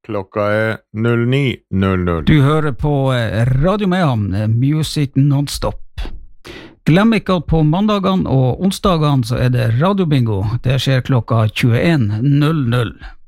Klokka 09:00. Du hører på Radio Mehamn, Music Non-Stop. Glem ikke at på mandagene og onsdagene så det radiobingo. Det skjer klokka 21:00.